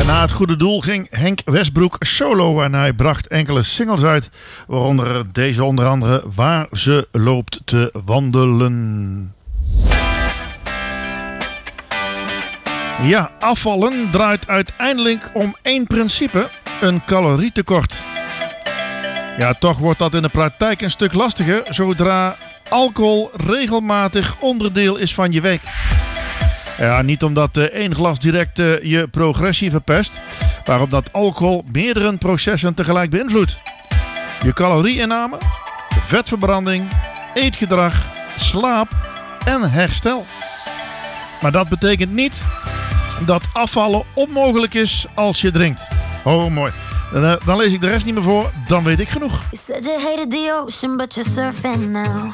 Na het goede doel ging Henk Westbroek solo en hij bracht enkele singles uit, waaronder deze onder andere Waar ze loopt te wandelen. Ja, afvallen draait uiteindelijk om één principe, een calorietekort. Ja, toch wordt dat in de praktijk een stuk lastiger zodra alcohol regelmatig onderdeel is van je week. Ja, niet omdat één glas direct je progressie verpest, maar omdat alcohol meerdere processen tegelijk beïnvloedt. Je calorieinname, vetverbranding, eetgedrag, slaap en herstel. Maar dat betekent niet dat afvallen onmogelijk is als je drinkt. Oh, mooi. Dan lees ik de rest niet meer voor, dan weet ik genoeg. You said you hated the ocean, but you're surfing now.